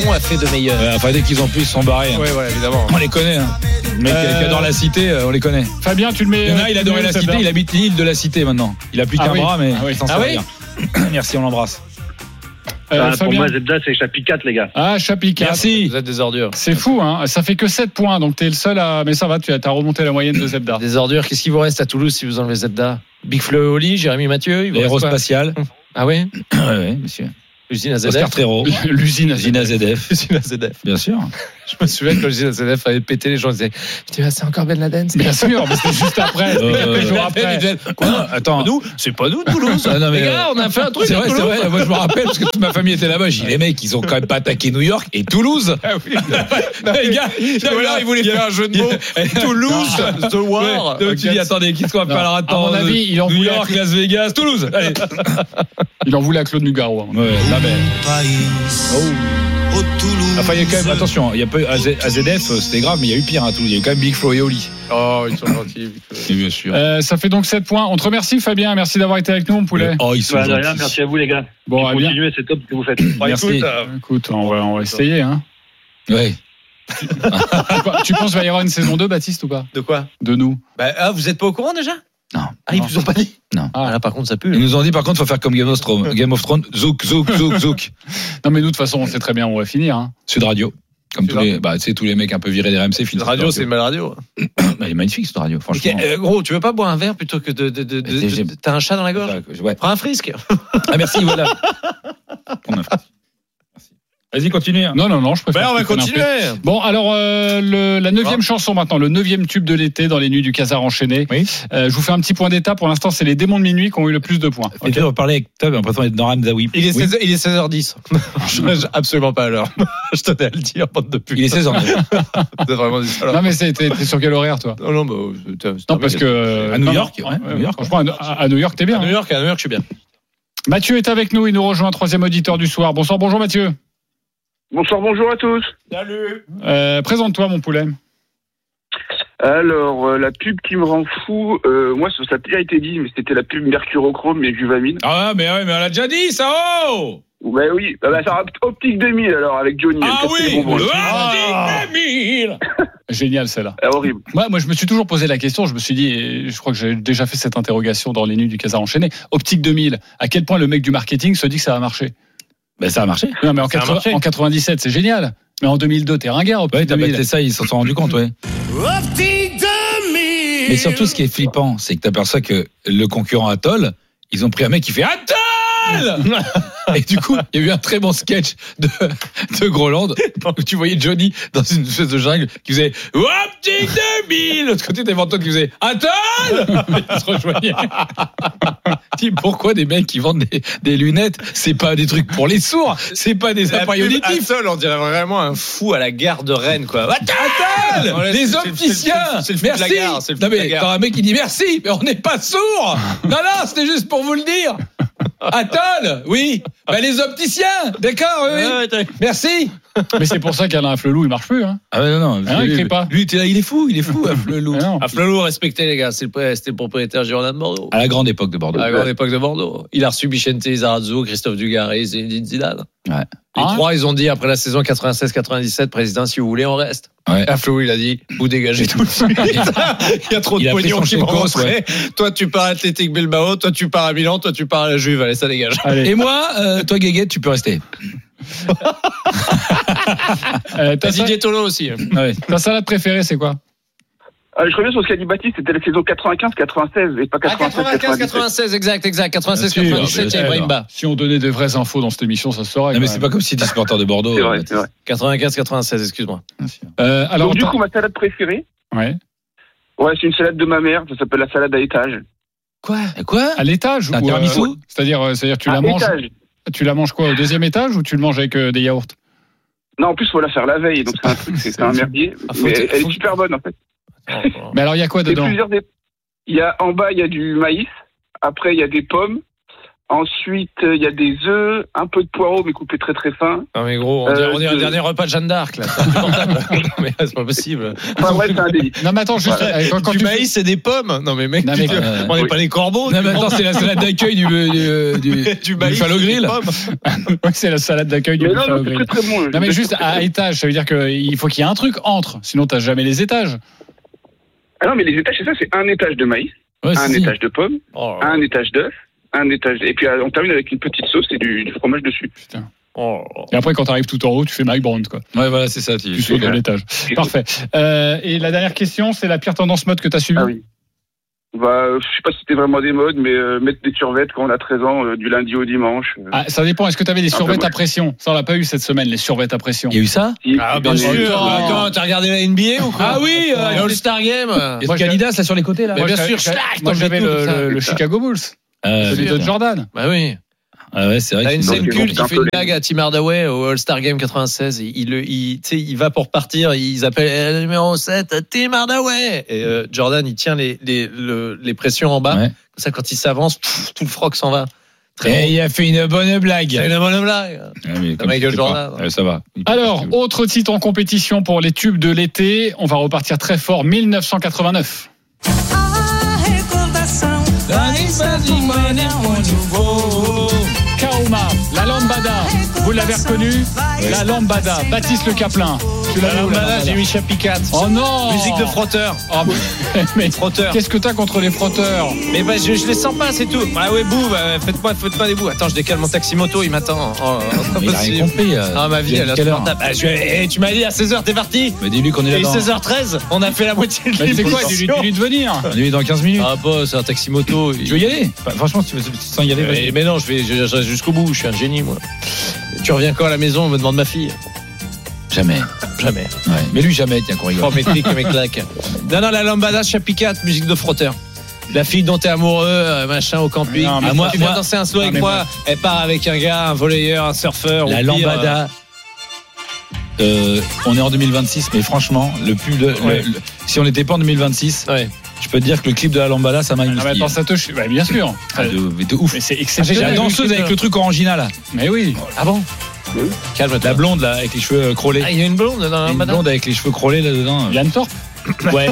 On a fait de meilleurs. Enfin, dès qu'ils ont pu, ils sont barrés. Ouais, voilà, évidemment. On les connaît. Le mec qui adore la cité, on les connaît. Fabien, tu le mets. Il y en a, il adorait la cité, il habite l'île de la cité maintenant. Il a plus qu'un bras, mais il s'en sert bien. Merci, on l'embrasse. Pour moi, Zebda, c'est chapitre 4, les gars. Ah, chapitre 4. Merci. Vous êtes des ordures. C'est fou, hein. Ça fait que 7 points, donc t'es le seul à. Mais ça va, tu as remonté la moyenne de Zebda. Des ordures. Qu'est-ce qui vous reste à Toulouse si vous enlevez Zebda? Big Flo et Oli, Jérémy Mathieu. L'aérospatiale. Ah oui? Oui, monsieur. L'usine AZF. Oscar Trero. L'usine AZF. L'usine AZF. Bien sûr. Je me souviens que l'usine AZF avait pété les gens. Ils disaient, putain, c'est encore Ben Laden. Bien sûr, mais c'était juste après. Quelques jours après. Quoi? Attends. C'est pas nous, Toulouse. Non, mais les gars, on a fait un truc. C'est vrai, c'est vrai. Moi, je me rappelle parce que toute ma famille était là-bas. J'ai dit, les mecs, ils ont quand même pas attaqué New York et Toulouse. Ah oui. Les gars, ils voulaient faire un jeu de mots. Toulouse, The War. Donc tu dis, attendez, qui soit pas À mon avis, il en New voulait York, Las Vegas, Toulouse. Allez. Il en voulait à Claude Nougaro. Ouais, là, mais. Enfin, il y a quand même, attention, il y a peu AZF, c'était grave, mais il y a eu pire à Toulouse. Il y a eu quand même Big Flo et Oli. Oh, ils sont gentils. Bien sûr. Ça fait donc 7 points. On te remercie, Fabien. Merci d'avoir été avec nous, mon poulet. Oh, ils sont gentils. Rien, merci à vous, les gars. Bon, bien. Continuez, c'est top ce que vous faites. Merci. Écoute, on va essayer. Hein. Ouais. Tu penses qu'il va y avoir une saison 2, Baptiste, ou pas? De quoi? De nous. Vous êtes pas au courant déjà? Non. Ah, ils vous ont pas dit? Non. Ah, là, par contre, ça pue. Ils nous ont dit, par contre, faut faire comme Game of Thrones. Zouk. Non, mais nous, de toute façon, on sait très bien où on va finir. Hein. Sud Radio. Comme tous les mecs un peu virés des RMC. Sud Radio, c'est une belle radio. Il est magnifique, Sud Radio, franchement. Gros, tu veux pas boire un verre plutôt que t'as un chat dans la gorge? Ouais. Prends un frisque. Ah, merci, voilà. Prends un frisque. Vas-y, continue. Non, je préfère. On va continuer. Bon, alors, la 9e chanson maintenant, le 9e tube de l'été dans les nuits du Casar enchaîné. Oui. Je vous fais un petit point d'état. Pour l'instant, c'est les Démons de minuit qui ont eu le plus de points. Et tu vas parler avec Tom, en passant d'être Noram Zawi. Il est 16h10. Je ne absolument pas à l'heure. Je tenais à le dire, bande de pute. Il est 16h10. T'as vraiment dit ça. Non, mais t'es sur quel horaire, toi? Non, parce que. À New York, franchement, à New York, t'es bien. À New York, je suis bien. Mathieu est avec nous. Il nous rejoint, 3e auditeur du soir. Bonsoir, bonjour, Mathieu. Bonjour à tous. Salut. Présente-toi, mon poulet. Alors, la pub qui me rend fou, moi, ça a déjà été dit, mais c'était la pub Mercurochrome et Juvamine. Ah, mais on l'a déjà dit, ça, oh! Ouais, oui, ça Optique 2000, alors, avec Johnny. Ah oui, le Optique 2000. Génial, celle-là. Horrible. Moi, je me suis toujours posé la question, je me suis dit, et je crois que j'ai déjà fait cette interrogation dans les nuits du Casar enchaîné, Optique 2000, à quel point le mec du marketing se dit que ça va marcher? Ben, ça a marché. Non, mais en 97, c'est génial. Mais en 2002, t'es ringard. Ouais, t'as battu ça, ils s'en sont rendus compte, ouais. Mais surtout, ce qui est flippant, c'est que t'aperçois que le concurrent Atoll, ils ont pris un mec qui fait Atoll! Et du coup, il y a eu un très bon sketch de Groland où tu voyais Johnny dans une espèce de jungle qui faisait Optique 2000. L'autre côté, t'avais Antoine qui faisait Atoll! Ils se rejoignaient. Dis, pourquoi des mecs qui vendent des lunettes, c'est pas des trucs pour les sourds, c'est pas des appareils auditifs. Atoll, on dirait vraiment un fou à la gare de Rennes, quoi. Atoll! Les opticiens! Merci! Non, mais t'as un mec qui dit merci, mais on n'est pas sourds! Non, c'était juste pour vous le dire! Atoll, oui. Les opticiens, d'accord, oui. Merci. Mais c'est pour ça qu'Alain Flelou, il marche plus, hein. Ah non. Il crée pas. Lui, il est fou, Flelou. Flelou, respectez les gars, c'était le propriétaire Girondin de Bordeaux. À la grande époque de Bordeaux. Il a reçu Vicente Lizarazu, Christophe Dugarry, Zinedine Zidane. Ouais. Les trois, ils ont dit après la saison 96-97, président, si vous voulez, on reste. Ouais. Flelou, il a dit, vous dégagez tout de suite. Il y a trop de pognon qui vont rentrer. Toi, tu pars à Athletic Bilbao, toi, tu pars à Milan, toi, tu pars à la Juve. Allez, ça dégage. Allez. Et moi, toi, Guéguette, tu peux rester. T'as Didier Tolo aussi. Ouais. Ta salade préférée, c'est quoi? Je reviens sur ce qu'a dit Baptiste, c'était la saison 95-96 et pas 95-96, exact. 96-97, il y a Ibrahimba. Si on donnait des vraies infos dans cette émission, ça se saurait. Non, mais c'est pas comme si tu étais supporter de Bordeaux. C'est vrai. 95-96, excuse-moi. Alors, donc, du coup, ma salade préférée, c'est une salade de ma mère, ça s'appelle la salade à étage. Quoi? À l'étage? Un tiramisu? C'est-à-dire, tu la manges. Tu la manges quoi, au 2e étage ou tu le manges avec des yaourts? Non, en plus, il faut la faire la veille, donc c'est un truc, c'est un merdier. Mais elle est super bonne, en fait. Mais alors, il y a quoi dedans? En bas, il y a du maïs. Après, il y a des pommes. Ensuite, il y a des œufs, un peu de poireaux, mais coupés très très fin. Non mais gros, on dirait un dernier repas de Jeanne d'Arc là. Mais c'est pas possible. Enfin bref, c'est un délit. Non, mais attends, juste. Quand du maïs et des pommes. Non mais mec, on n'est pas les corbeaux. Non mais attends, c'est la salade d'accueil du maïs Buffalo Grill. Ouais, c'est la salade d'accueil du Buffalo c'est Grill. très bon. Non, mais juste à étage, ça veut dire qu'il faut qu'il y ait un truc entre. Sinon, t'as jamais les étages. Ah non, mais les étages, c'est ça, c'est un étage de maïs, un étage de pommes, un étage d'œufs, un étage. Et puis on termine avec une petite sauce et du fromage dessus. Putain. Et après, quand t'arrives tout en haut, tu fais Mike Brown, quoi. Ouais, voilà, c'est ça. Tu sautes de l'étage. Parfait. Et la dernière question, c'est la pire tendance mode que t'as suivie. Ah oui. Bah, je sais pas si c'était vraiment des modes, mais mettre des survêtes quand on a 13 ans, du lundi au dimanche. Ah, ça dépend. Est-ce que t'avais des survêtes à pression? Ça, on l'a pas eu cette semaine, les survêtes à pression. Il y a eu ça? Ah, bien sûr. Attends, t'as regardé la NBA ou quoi? Ah oui, All-Star Game. Il y a Candidas là sur les côtés là. Bien sûr, moi j'avais le Chicago Bulls. Celui de Jordan. Bah oui. Ah ouais, c'est vrai. T'as une scène culte qui fait une blague à Tim Hardaway au All-Star Game 96. Il va pour partir, ils appellent le numéro 7, Tim Hardaway. Et Jordan, il tient les pressions en bas. Ouais. Comme ça, quand il s'avance, tout le froc s'en va. Et il a fait une bonne blague. C'est une bonne blague. Michael Jordan. Ça va. Alors, autre titre en compétition pour les tubes de l'été. On va repartir très fort. 1989. Kaoma, la lambada, vous l'avez reconnu? La lambada, Baptiste Le Caplin. La lambada, j'ai mis Chapicat. Oh non! Musique de frotteur. Oh, mais frotteur. Qu'est-ce que t'as contre les frotteurs? Mais bah, je les sens pas, c'est tout. Ah ouais, bouh, faites-moi des bouts. Attends, je décale mon taxi moto, il m'attend. Il a rien compris. Ah, ma vie, elle est insupportable. Tu m'as dit à 16h, t'es parti? Mais dis-lui qu'on est là. Et 16h13, on a fait la moitié de l'émission. C'est quoi? Dis-lui de venir. On est dans 15 minutes. Ah bah, c'est un taxi moto. Tu veux y aller? Franchement, si tu sens y aller, mais non, je reste jusqu'au bout. Je suis un génie, moi. Tu reviens quand à la maison? On me demande ma fille. Jamais. Ouais. Mais lui, jamais, tiens, qu'on rigole. Oh, mes clics et mes claques. Non, la lambada, Chapicat, musique de frotteur. La fille dont t'es amoureux, machin, au camping. Non, tu viens danser un slow avec moi. Elle part avec un gars, un volleyeur, un surfeur. La lambada. On est en 2026, mais franchement, si on n'était pas en 2026, je peux te dire que le clip de la lambada, ça m'a émoustillé. Ah, mais attends, ça te. Bah, bien sûr. De ouf. Mais c'est exceptionnel. La danseuse avec le truc orangina là. Mais oui. Ah bon? Calme-toi. La blonde là, avec les cheveux crôlés. Ah, il y a une blonde dans la lambada? Une blonde avec les cheveux crôlés là dedans. Yann Thorpe. Ouais.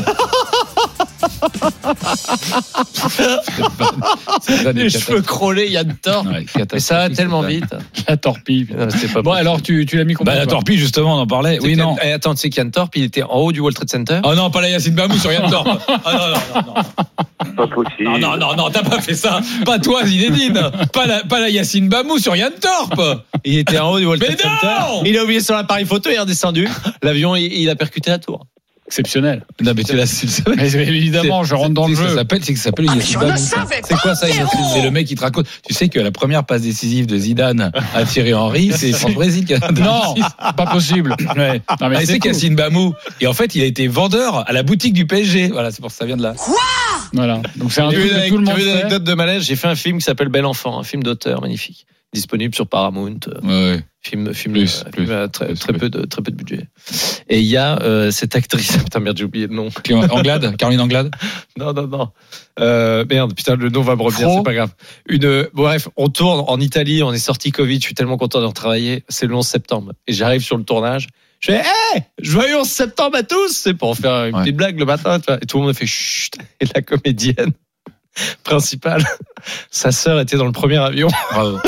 Les cheveux crôlés, Yann Thorpe. Mais ça va tellement vite. La torpille. Bon, alors tu l'as mis combien? La torpille, justement, on en parlait. Oui, non. Attends, tu sais qu'Yann Thorpe, il était en haut du World Trade Center? Oh non, pas la Yacine Bamou sur Yann Thorpe. Ah non. Pas possible. Non, t'as pas fait ça. Pas toi, Zinedine. Pas la Yacine Bamou sur Yann Thorpe. Il était en haut du World Trade Center. Il a oublié son appareil photo, il est redescendu. L'avion, il a percuté la tour. Exceptionnel. Non, mais tu le savais. Mais évidemment, je rentre dans le jeu. Ça s'appelle Yacine Bamou. C'est quoi ça, C'est le mec qui te raconte. Tu sais que la première passe décisive de Zidane à Thierry Henry, c'est France Brésil qui a donné. Non, pas possible. Ouais. Non, mais c'est Yacine Bamou. Et en fait, il a été vendeur à la boutique du PSG. Voilà, c'est pour ça que ça vient de là. Quoi? Voilà. Donc c'est un truc que tout le monde fait. Anecdote de malaise, j'ai fait un film qui s'appelle Bel Enfant, un film d'auteur magnifique, disponible sur Paramount. Ouais. Film très peu de budget. Et il y a cette actrice, putain merde, j'ai oublié le nom. Caroline Anglade. Non. Merde, putain, le nom va me revenir, c'est pas grave. Bref, on tourne en Italie, on est sorti Covid, je suis tellement content de retravailler. C'est le 11 septembre et j'arrive sur le tournage. Je fais, joyeux 11 septembre à tous, c'est pour faire une petite blague le matin. Et tout le monde a fait chut. Et la comédienne principale, sa sœur était dans le premier avion. Bravo.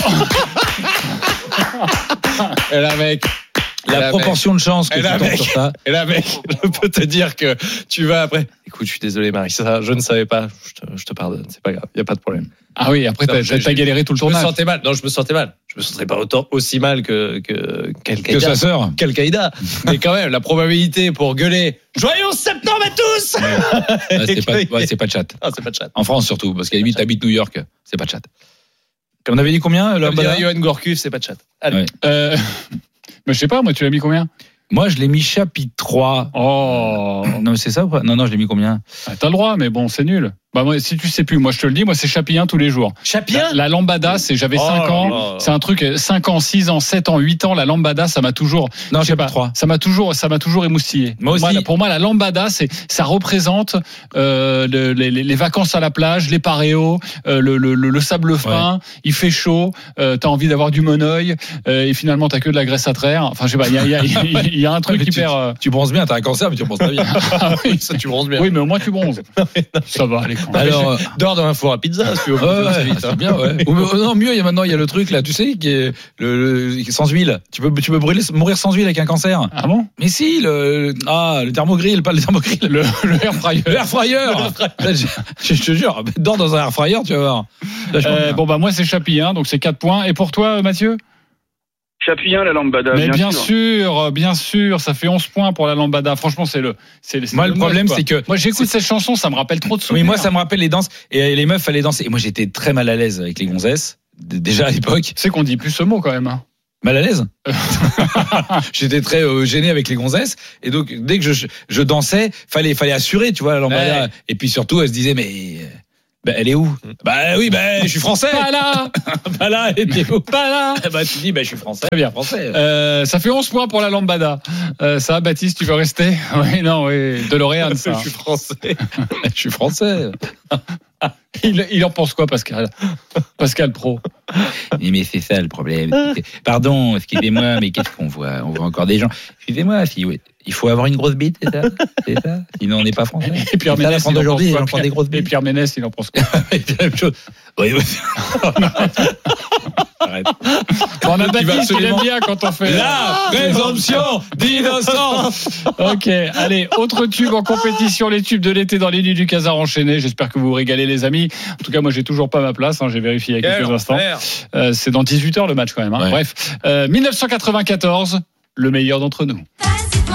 Et là, mec, la proportion de chance que tu tombes sur ça. Et là, mec, je peux te dire que tu vas après. Écoute, je suis désolé, Marissa, je ne savais pas. Je te pardonne, c'est pas grave, il n'y a pas de problème. Ah oui, après, t'as galéré tout le tournage. Je me sentais mal. Non, je me sentais mal. Je me sentais pas aussi mal que sa sœur. Qu'Al-Qaïda. Mais quand même, la probabilité pour gueuler joyeux 11 septembre à tous! C'est pas de chat. Ah, c'est pas de chat. En France surtout, parce qu'à la limite, t'habites New York, c'est pas de chat. On avait dit combien, Johan Gourcuff, c'est pas de chat. Allez. Mais je sais pas, moi, tu l'as mis combien? Moi, je l'ai mis chapitre 3. Oh. Non, c'est ça ou pas? Non, je l'ai mis combien? T'as le droit, mais bon, c'est nul. Bah moi, si tu sais plus, moi je te le dis, moi c'est Chapien tous les jours. Chapien la lambada, j'avais 5 ans, c'est un truc 5 ans, 6 ans, 7 ans, 8 ans, la lambada, ça m'a toujours non, je sais pas 3. Ça m'a toujours émoustillé. Moi aussi. Pour moi la lambada, ça représente les vacances à la plage, les paréos, le sable fin, il fait chaud, t'as envie d'avoir du monoeil et finalement t'as que de la graisse à traire. Enfin je sais pas, il y a un truc hyper tu bronzes bien, t'as un cancer mais tu bronzes pas bien. Ah oui, ça tu bronzes bien. Oui, mais au moins tu bronzes. Ça va, allez. Alors, dors dans un four à pizza, si tu veux. C'est bien, ouais. Non, mieux, il y a le truc là, tu sais, qui est sans huile. Tu peux mourir sans huile avec un cancer. Ah bon? Mais si, le thermogrill, pas le thermogrill, le air fryer. Le air fryer. Je te jure, dors dans un air fryer, tu vas voir. Bon bah moi c'est Chapien, donc c'est 4 points. Et pour toi, Mathieu? Chapien, la lambada. Mais bien sûr, ça fait 11 points pour la lambada. Franchement, moi, le problème, c'est que. Moi, j'écoute cette chanson, ça me rappelle trop de souvenirs. Oui, moi, ça me rappelle les danses. Et les meufs allaient danser. Et moi, j'étais très mal à l'aise avec les gonzesses. Déjà à l'époque. Tu sais qu'on dit plus ce mot quand même. Hein. Mal à l'aise. J'étais très gêné avec les gonzesses. Et donc, dès que je dansais, fallait assurer, tu vois, la lambada. Ouais. Et puis surtout, elle se disait, mais. Elle est où? Bah oui, je suis français. Pas là. Pas là, elle était où? Pas là. Bah tu dis, je suis français. Très bien. Français. Ça fait 11 points pour la lambada. Ça, Baptiste, tu veux rester? Oui, non, oui. DeLorean, ça. Je suis français. Je suis français. Il en pense quoi, Pascal Pro? Mais c'est ça le problème. Pardon, excusez-moi, mais qu'est-ce qu'on voit? On voit encore des gens. Excusez-moi, il faut avoir une grosse bite, c'est ça? Sinon, on n'est pas français. Et Pierre Ménès, il en pense quoi? Des grosses bites. Et Pierre Ménès, il en pense quoi? La même chose. Oui. Arrête. On a Baptiste, il aime bien quand on fait la présomption d'innocence. Ok, allez, autre tube en compétition, les tubes de l'été dans les nuits du Casar enchaîné. J'espère que vous vous régalez, les amis. En tout cas, moi, j'ai toujours pas ma place. J'ai vérifié il y a quelques instants. C'est dans 18h le match quand même. Ouais. Bref, 1994, le meilleur d'entre nous.